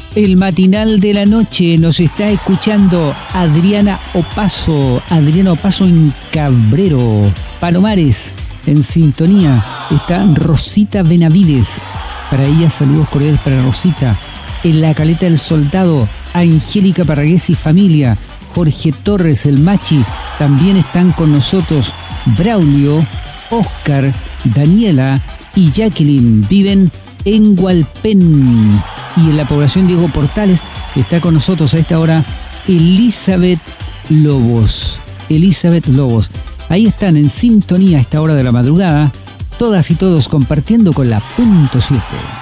El matinal de la noche nos está escuchando Adriana Opaso en Cabrero. Palomares, en sintonía, está Rosita Benavides. Para ella, saludos cordiales para Rosita. En la Caleta del Soldado, Angélica Parragués y familia. Jorge Torres, el Machi, también están con nosotros. Braulio, Oscar, Daniela y Jacqueline viven en Hualpén. Y en la población Diego Portales está con nosotros a esta hora Elizabeth Lobos. Ahí están en sintonía a esta hora de la madrugada, todas y todos compartiendo con la .7.